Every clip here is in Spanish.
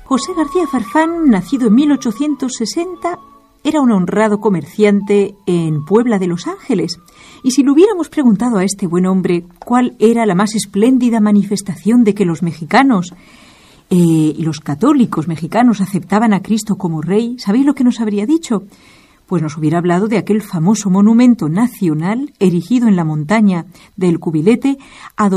José García Farfán, nacido en 1860, era un honrado comerciante en Puebla de Los Ángeles. Y si le hubiéramos preguntado a este buen hombre cuál era la más espléndida manifestación de que los mexicanos y los católicos mexicanos aceptaban a Cristo como rey, ¿sabéis lo que nos habría dicho? Pues nos hubiera hablado de aquel famoso monumento nacional erigido en la montaña del Cubilete a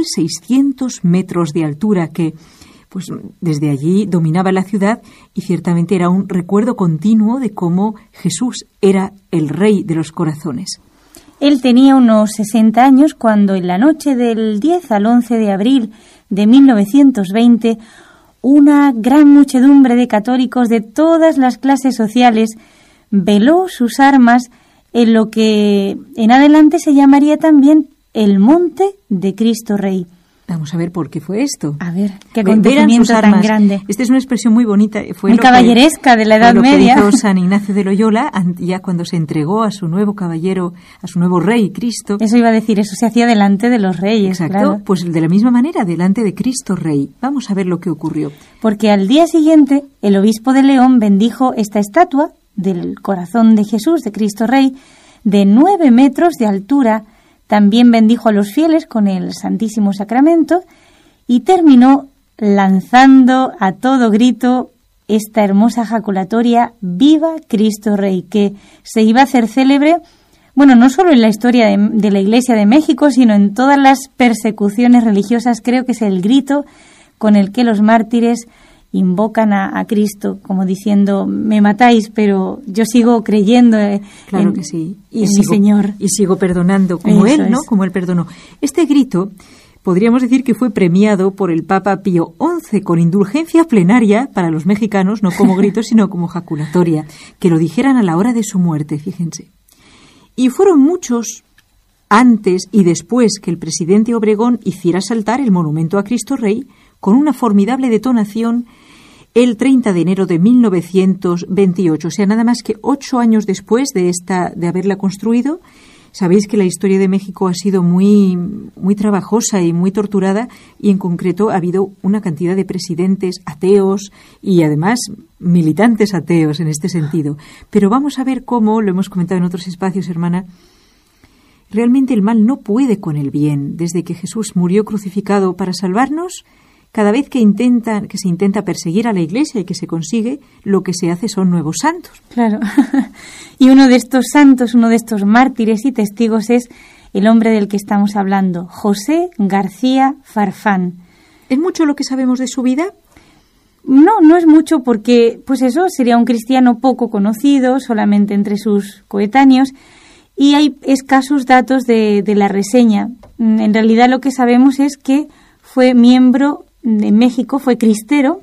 2.600 metros de altura que, pues desde allí dominaba la ciudad y ciertamente era un recuerdo continuo de cómo Jesús era el rey de los corazones. Él tenía unos 60 años cuando en la noche del 10 al 11 de abril de 1920 una gran muchedumbre de católicos de todas las clases sociales veló sus armas en lo que en adelante se llamaría también el Monte de Cristo Rey. Vamos a ver por qué fue esto. A ver, qué acontecimiento tan grande. Esta es una expresión muy bonita. Fue muy caballeresca de la Edad Media. Lo que hizo San Ignacio de Loyola, ya cuando se entregó a su nuevo caballero, a su nuevo rey, Cristo. Eso iba a decir, eso se hacía delante de los reyes. Exacto, claro. Pues de la misma manera, delante de Cristo Rey. Vamos a ver lo que ocurrió. Porque al día siguiente, el obispo de León bendijo esta estatua del corazón de Jesús, de Cristo Rey, de 9 metros de altura. También bendijo a los fieles con el Santísimo Sacramento y terminó lanzando a todo grito esta hermosa ejaculatoria «Viva Cristo Rey», que se iba a hacer célebre, bueno, no solo en la historia de la Iglesia de México, sino en todas las persecuciones religiosas. Creo que es el grito con el que los mártires invocan a Cristo, como diciendo, me matáis, pero yo sigo creyendo claro que sí. Y en mi Señor. Y sigo perdonando, como Eso Él, ¿no? Es. Como Él perdonó. Este grito, podríamos decir que fue premiado por el Papa Pío XI con indulgencia plenaria para los mexicanos, no como grito, sino como ejaculatoria, que lo dijeran a la hora de su muerte, fíjense. Y fueron muchos antes y después que el presidente Obregón hiciera saltar el monumento a Cristo Rey con una formidable detonación el 30 de enero de 1928, o sea, nada más que 8 años después de haberla construido. Sabéis que la historia de México ha sido muy, muy trabajosa y muy torturada, y en concreto ha habido una cantidad de presidentes ateos y además militantes ateos en este sentido. Pero vamos a ver cómo, lo hemos comentado en otros espacios, hermana, realmente el mal no puede con el bien. Desde que Jesús murió crucificado para salvarnos, cada vez que se intenta perseguir a la Iglesia y que se consigue, lo que se hace son nuevos santos. Claro. Y uno de estos santos, uno de estos mártires y testigos es el hombre del que estamos hablando, José García Farfán. ¿Es mucho lo que sabemos de su vida? No es mucho porque, pues eso, sería un cristiano poco conocido, solamente entre sus coetáneos, y hay escasos datos de la reseña. En realidad lo que sabemos es que fue miembro de México, fue cristero,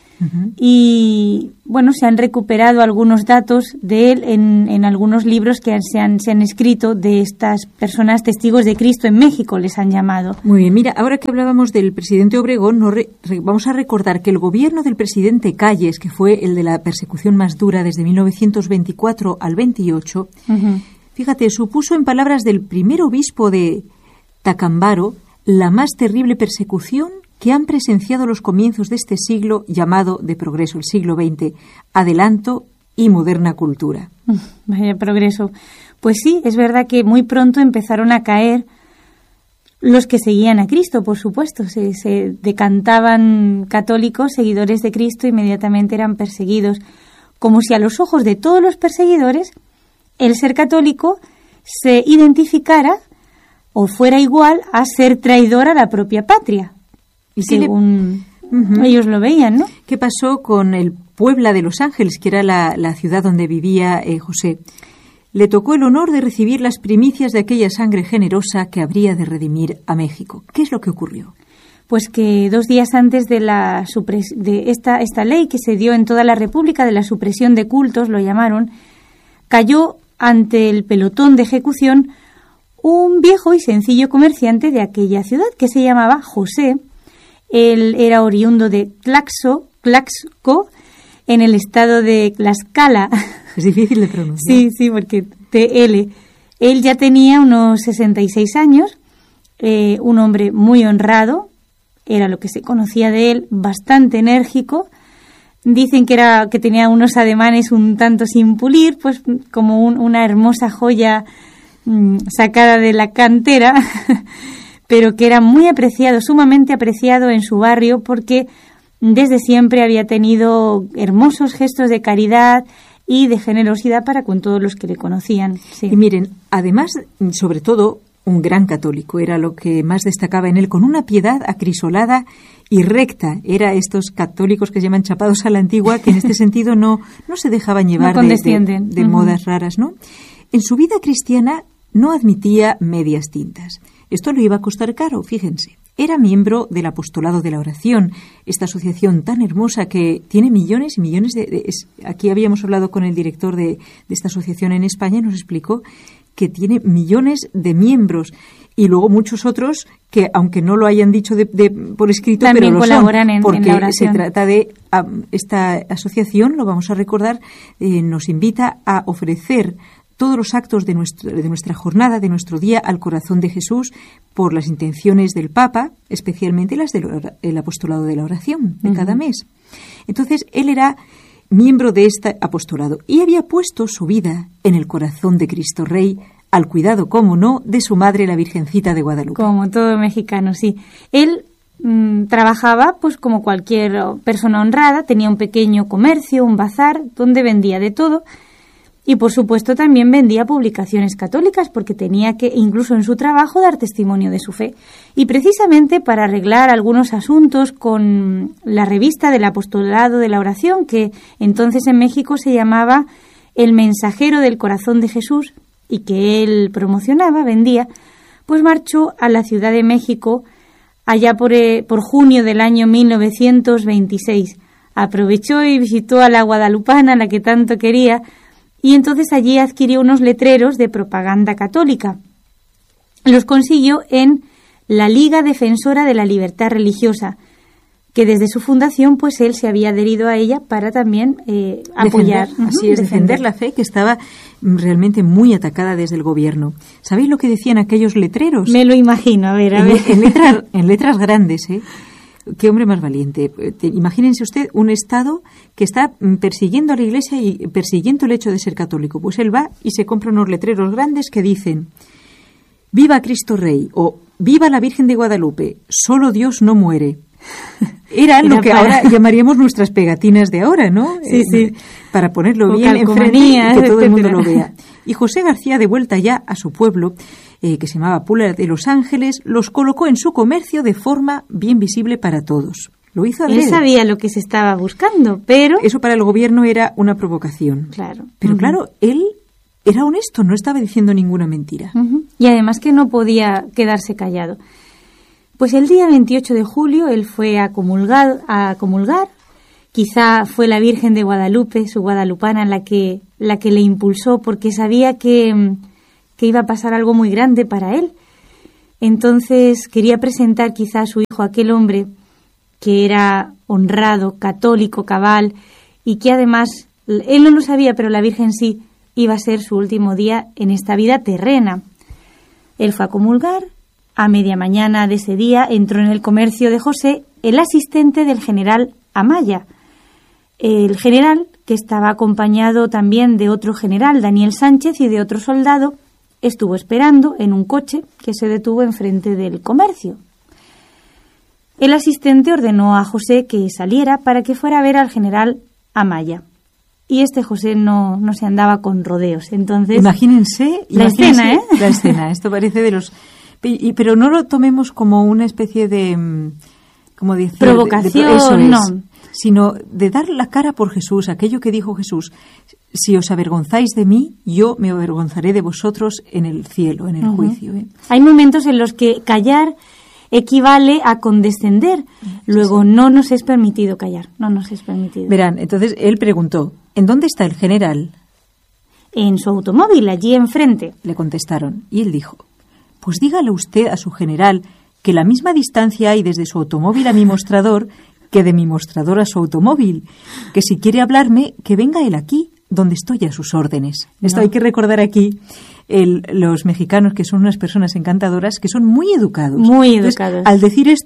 y bueno, se han recuperado algunos datos de él en algunos libros que se han escrito de estas personas testigos de Cristo en México, les han llamado. Muy bien, mira, ahora que hablábamos del presidente Obregón, vamos a recordar que el gobierno del presidente Calles, que fue el de la persecución más dura desde 1924 al 28, fíjate, supuso en palabras del primer obispo de Tacámbaro la más terrible persecución que han presenciado los comienzos de este siglo llamado de progreso, el siglo XX, adelanto y moderna cultura. Vaya progreso. Pues sí, es verdad que muy pronto empezaron a caer los que seguían a Cristo, por supuesto. Se decantaban católicos, seguidores de Cristo, inmediatamente eran perseguidos. Como si a los ojos de todos los perseguidores el ser católico se identificara o fuera igual a ser traidor a la propia patria. Y según ellos lo veían, ¿no? ¿Qué pasó con el Puebla de Los Ángeles, que era la ciudad donde vivía José? Le tocó el honor de recibir las primicias de aquella sangre generosa que habría de redimir a México. ¿Qué es lo que ocurrió? Pues que 2 días antes de esta ley que se dio en toda la República de la supresión de cultos, lo llamaron, cayó ante el pelotón de ejecución un viejo y sencillo comerciante de aquella ciudad que se llamaba José. Él era oriundo de Tlaxco, en el estado de Tlaxcala. Es difícil de pronunciar. Sí, porque TL. Él ya tenía unos 66 años, un hombre muy honrado, era lo que se conocía de él, bastante enérgico, Dicen que tenía unos ademanes un tanto sin pulir, pues como una hermosa joya sacada de la cantera, pero que era muy apreciado, sumamente apreciado en su barrio, porque desde siempre había tenido hermosos gestos de caridad y de generosidad para con todos los que le conocían. Sí. Y miren, además, sobre todo, un gran católico, era lo que más destacaba en él, con una piedad acrisolada y recta. Era estos católicos que se llaman chapados a la antigua, que en este sentido no se dejaban llevar de modas raras, ¿no? En su vida cristiana no admitía medias tintas. Esto le iba a costar caro, fíjense. Era miembro del Apostolado de la Oración, esta asociación tan hermosa que tiene millones y millones aquí habíamos hablado con el director de esta asociación en España y nos explicó que tiene millones de miembros y luego muchos otros que, aunque no lo hayan dicho por escrito, también pero lo colaboran son, porque en la oración. Se trata de esta asociación, lo vamos a recordar, nos invita a ofrecer todos los actos de nuestra jornada, de nuestro día, al corazón de Jesús, por las intenciones del Papa, especialmente las del apostolado de la oración de cada mes. Entonces, él era miembro de este apostolado y había puesto su vida en el corazón de Cristo Rey, al cuidado, como no, de su madre, la Virgencita de Guadalupe. Como todo mexicano, sí. Él trabajaba pues como cualquier persona honrada, tenía un pequeño comercio, un bazar, donde vendía de todo. Y, por supuesto, también vendía publicaciones católicas porque tenía que, incluso en su trabajo, dar testimonio de su fe. Y precisamente para arreglar algunos asuntos con la revista del Apostolado de la Oración, que entonces en México se llamaba El Mensajero del Corazón de Jesús y que él promocionaba, vendía, pues marchó a la Ciudad de México allá por junio del año 1926. Aprovechó y visitó a la guadalupana, la que tanto quería, y entonces allí adquirió unos letreros de propaganda católica. Los consiguió en la Liga Defensora de la Libertad Religiosa, que desde su fundación pues él se había adherido a ella para también apoyar. Defender la fe, que estaba realmente muy atacada desde el gobierno. ¿Sabéis lo que decían aquellos letreros? Me lo imagino, a ver. En letras grandes, ¿eh? Qué hombre más valiente. Imagínense usted un Estado que está persiguiendo a la Iglesia y persiguiendo el hecho de ser católico. Pues él va y se compra unos letreros grandes que dicen: «Viva Cristo Rey» o «Viva la Virgen de Guadalupe, solo Dios no muere». Era lo que ahora llamaríamos nuestras pegatinas de ahora, ¿no? Sí. Para ponerlo bien enfrente y que todo el mundo lo vea. Y José García, de vuelta ya a su pueblo, que se llamaba Puebla de Los Ángeles, los colocó en su comercio de forma bien visible para todos. Lo hizo adrede. Él sabía lo que se estaba buscando, pero... Eso para el gobierno era una provocación. Claro. Pero claro, él era honesto, no estaba diciendo ninguna mentira. Y además que no podía quedarse callado. Pues el día 28 de julio él fue a comulgar. Quizá fue la Virgen de Guadalupe, su guadalupana, la que le impulsó, porque sabía que iba a pasar algo muy grande para él. Entonces quería presentar quizá a su hijo, aquel hombre que era honrado, católico, cabal, y que además, él no lo sabía, pero la Virgen sí, iba a ser su último día en esta vida terrena. Él fue a comulgar. A media mañana de ese día entró en el comercio de José el asistente del general Amaya. El general, que estaba acompañado también de otro general, Daniel Sánchez, y de otro soldado, estuvo esperando en un coche que se detuvo enfrente del comercio. El asistente ordenó a José que saliera para que fuera a ver al general Amaya. Y José no se andaba con rodeos. Entonces, imagínense la escena, ¿eh? La escena. Esto parece de los... Pero no lo tomemos como una especie de... como decir, provocación, eso es, no. Sino de dar la cara por Jesús, aquello que dijo Jesús: si os avergonzáis de mí, yo me avergonzaré de vosotros en el cielo, en el juicio. Hay momentos en los que callar equivale a condescender. Luego, no nos es permitido callar, no nos es permitido. Verán, entonces él preguntó: ¿en dónde está el general? En su automóvil, allí enfrente. Le contestaron, y él dijo: pues dígale usted a su general que la misma distancia hay desde su automóvil a mi mostrador que de mi mostrador a su automóvil, que si quiere hablarme, que venga él aquí, donde estoy a sus órdenes. No. Esto hay que recordar aquí, los mexicanos, que son unas personas encantadoras, que son muy educados. Muy educados. Entonces, al decir esto,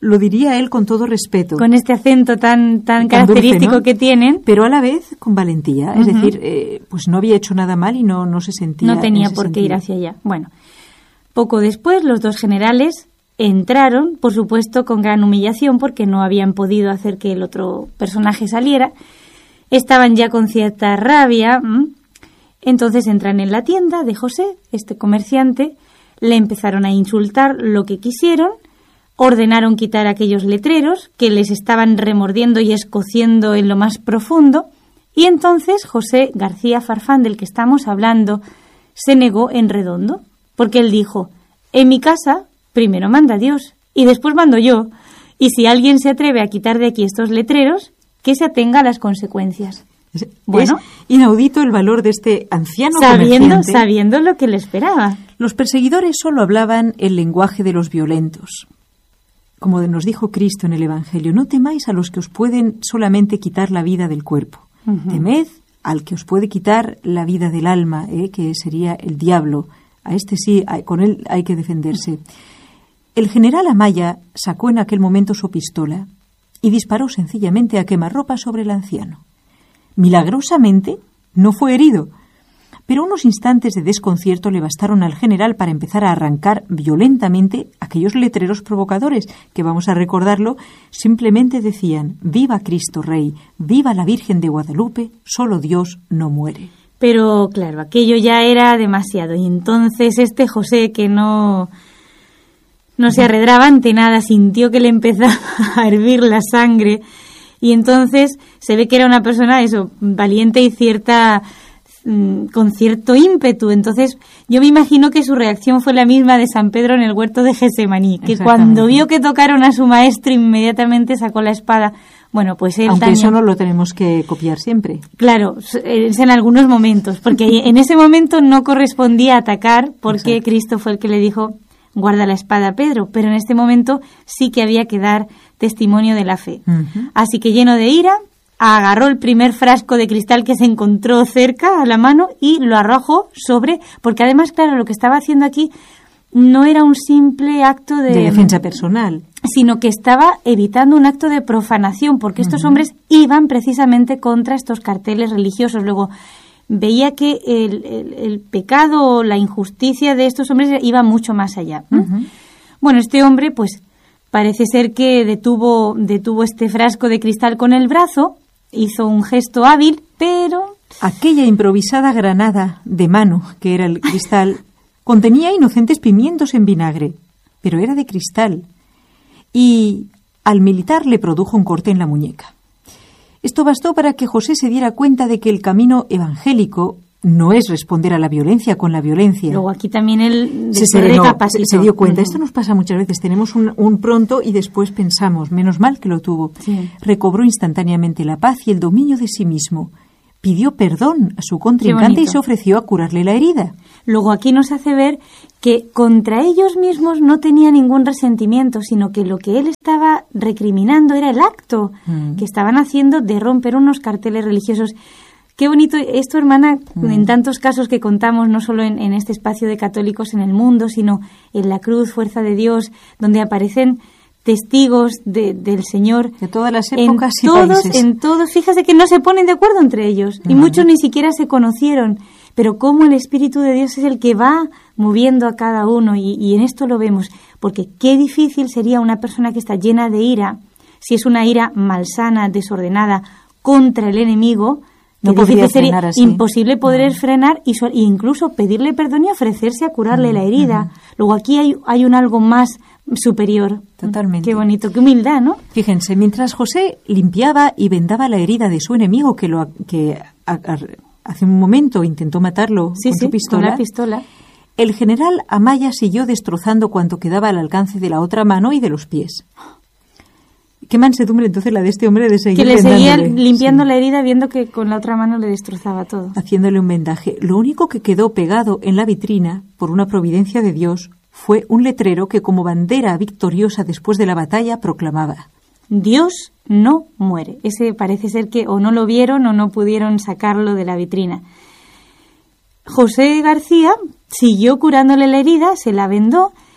lo diría él con todo respeto. Con este acento tan característico dulce, ¿no? Que tienen. Pero a la vez con valentía. Es decir, pues no había hecho nada mal y no se sentía... No tenía por qué ir hacia allá. Bueno, poco después los dos generales entraron, por supuesto, con gran humillación porque no habían podido hacer que el otro personaje saliera. Estaban ya con cierta rabia. Entonces entran en la tienda de José, este comerciante, le empezaron a insultar lo que quisieron, ordenaron quitar aquellos letreros que les estaban remordiendo y escociendo en lo más profundo, y entonces José García Farfán, del que estamos hablando, se negó en redondo, porque él dijo: en mi casa primero manda Dios y después mando yo, y si alguien se atreve a quitar de aquí estos letreros, que se atenga a las consecuencias. Bueno, es inaudito el valor de este anciano comerciante. Sabiendo lo que le esperaba. Los perseguidores solo hablaban el lenguaje de los violentos. Como nos dijo Cristo en el Evangelio, no temáis a los que os pueden solamente quitar la vida del cuerpo. Temed al que os puede quitar la vida del alma, que sería el diablo. A este sí, con él hay que defenderse. El general Amaya sacó en aquel momento su pistola y disparó sencillamente a quemarropa sobre el anciano. Milagrosamente no fue herido, pero unos instantes de desconcierto le bastaron al general para empezar a arrancar violentamente aquellos letreros provocadores que, vamos a recordarlo, simplemente decían: «Viva Cristo Rey, viva la Virgen de Guadalupe, solo Dios no muere». Pero claro, aquello ya era demasiado, y entonces este José, que no se arredraba ante nada, sintió que le empezaba a hervir la sangre. Y entonces se ve que era una persona, valiente y con cierto ímpetu. Entonces yo me imagino que su reacción fue la misma de San Pedro en el huerto de Getsemaní, que cuando vio que tocaron a su maestro inmediatamente sacó la espada. Bueno, pues él aunque también... eso no lo tenemos que copiar siempre. Claro, es en algunos momentos, porque en ese momento no correspondía atacar, porque Cristo fue el que le dijo: guarda la espada, Pedro, pero en este momento sí que había que dar testimonio de la fe. Así que, lleno de ira, agarró el primer frasco de cristal que se encontró cerca a la mano y lo arrojó porque además, claro, lo que estaba haciendo aquí no era un simple acto de defensa personal, sino que estaba evitando un acto de profanación, porque estos hombres iban precisamente contra estos carteles religiosos. Luego veía que el pecado o la injusticia de estos hombres iba mucho más allá. Bueno, este hombre, pues parece ser que detuvo este frasco de cristal con el brazo, hizo un gesto hábil, pero... Aquella improvisada granada de mano, que era el cristal, contenía inocentes pimientos en vinagre, pero era de cristal, y al militar le produjo un corte en la muñeca. Esto bastó para que José se diera cuenta de que el camino evangélico no es responder a la violencia con la violencia. Luego aquí también él se dio cuenta. Esto nos pasa muchas veces. Tenemos un pronto y después pensamos, menos mal que lo tuvo. Sí. Recobró instantáneamente la paz y el dominio de sí mismo. Pidió perdón a su contrincante y se ofreció a curarle la herida. Luego aquí nos hace ver que contra ellos mismos no tenía ningún resentimiento, sino que lo que él estaba recriminando era el acto que estaban haciendo de romper unos carteles religiosos. Qué bonito esto, hermana, en tantos casos que contamos, no solo en este espacio de católicos en el mundo, sino en la cruz, Fuerza de Dios, donde aparecen testigos del Señor. De todas las épocas y países. En todos, fíjate que no se ponen de acuerdo entre ellos, y muchos ni siquiera se conocieron, pero cómo el Espíritu de Dios es el que va moviendo a cada uno, y en esto lo vemos, porque qué difícil sería una persona que está llena de ira, si es una ira malsana, desordenada, contra el enemigo. No podría frenar así. Imposible poder frenar e incluso pedirle perdón y ofrecerse a curarle la herida. Luego aquí hay un algo más superior. Totalmente. Qué bonito, qué humildad, ¿no? Fíjense, mientras José limpiaba y vendaba la herida de su enemigo, que hace un momento intentó matarlo con su pistola, con la pistola, el general Amaya siguió destrozando cuanto quedaba al alcance de la otra mano y de los pies. Qué mansedumbre entonces la de este hombre de seguir que le seguía limpiando la herida, viendo que con la otra mano le destrozaba todo. Haciéndole un vendaje. Lo único que quedó pegado en la vitrina, por una providencia de Dios, fue un letrero que como bandera victoriosa después de la batalla proclamaba: Dios no muere. Ese parece ser que o no lo vieron o no pudieron sacarlo de la vitrina. José García siguió curándole la herida, se la vendó,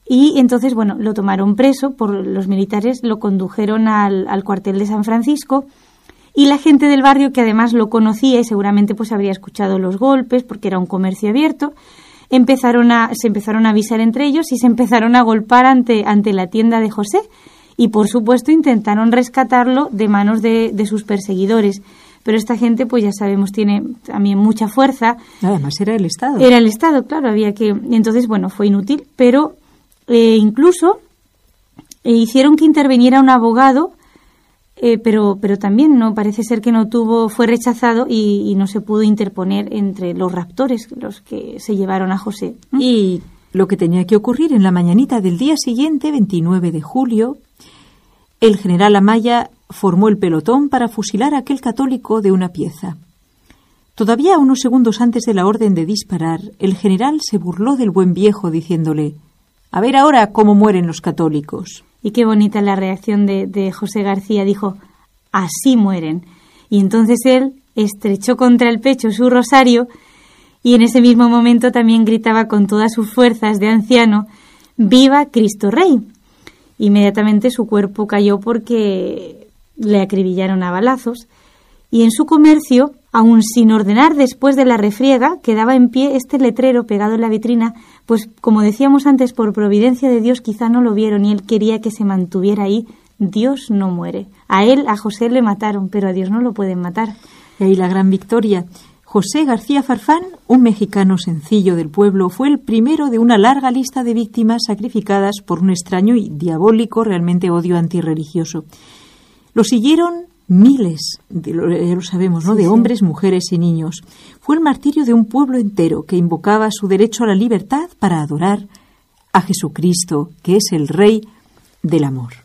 Y entonces, bueno, lo tomaron preso por los militares, lo condujeron al cuartel de San Francisco, y la gente del barrio, que además lo conocía y seguramente pues habría escuchado los golpes porque era un comercio abierto, se empezaron a avisar entre ellos y se empezaron a golpear ante la tienda de José, y por supuesto intentaron rescatarlo de manos de sus perseguidores. Pero esta gente, pues ya sabemos, tiene también mucha fuerza. Además era el Estado. Era el Estado, claro, había que... Entonces, bueno, fue inútil, pero incluso hicieron que interviniera un abogado, pero también no parece ser que fue rechazado y no se pudo interponer entre los raptores, los que se llevaron a José. Y lo que tenía que ocurrir en la mañanita del día siguiente, 29 de julio, el general Amaya formó el pelotón para fusilar a aquel católico de una pieza. Todavía unos segundos antes de la orden de disparar, el general se burló del buen viejo diciéndole: «A ver ahora cómo mueren los católicos». Y qué bonita la reacción de José García, dijo: «Así mueren». Y entonces él estrechó contra el pecho su rosario y en ese mismo momento también gritaba con todas sus fuerzas de anciano: «¡Viva Cristo Rey!». Inmediatamente su cuerpo cayó porque le acribillaron a balazos, y en su comercio, aún sin ordenar después de la refriega, quedaba en pie este letrero pegado en la vitrina, pues como decíamos antes, por providencia de Dios quizá no lo vieron y él quería que se mantuviera ahí: «Dios no muere». A José le mataron, pero a Dios no lo pueden matar. Y ahí la gran victoria. José García Farfán, un mexicano sencillo del pueblo, fue el primero de una larga lista de víctimas sacrificadas por un extraño y diabólico realmente odio antirreligioso. Lo siguieron miles, ya lo sabemos, ¿no?, de hombres, mujeres y niños. Fue el martirio de un pueblo entero que invocaba su derecho a la libertad para adorar a Jesucristo, que es el Rey del amor.